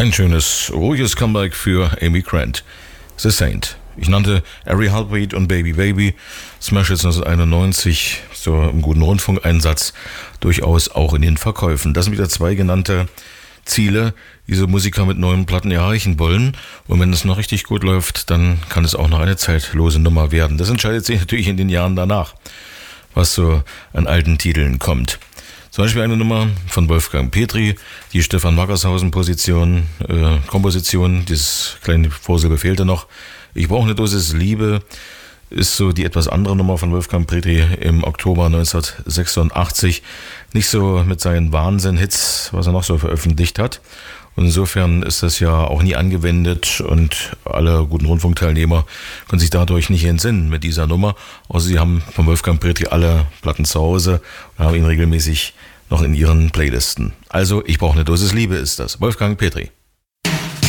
Ein schönes, ruhiges Comeback für Amy Grant. The Saint. Ich nannte Ari Halbreed und Baby Baby. Smash jetzt 1991, so im guten Rundfunkeinsatz, durchaus auch in den Verkäufen. Das sind wieder zwei genannte Ziele, die diese Musiker mit neuen Platten erreichen wollen. Und wenn es noch richtig gut läuft, dann kann es auch noch eine zeitlose Nummer werden. Das entscheidet sich natürlich in den Jahren danach, was so an alten Titeln kommt. Zum Beispiel eine Nummer von Wolfgang Petri, die Stefan Wackershausen Komposition, dieses kleine Vorsilbe fehlte noch. Ich brauche eine Dosis Liebe, ist so die etwas andere Nummer von Wolfgang Petri im Oktober 1986. Nicht so mit seinen Wahnsinn-Hits, was er noch so veröffentlicht hat. Und insofern ist das ja auch nie angewendet und alle guten Rundfunkteilnehmer können sich dadurch nicht entsinnen mit dieser Nummer. Außer sie haben von Wolfgang Petri alle Platten zu Hause und haben ihn regelmäßig noch in ihren Playlisten. Also, ich brauche eine Dosis Liebe ist das. Wolfgang Petri.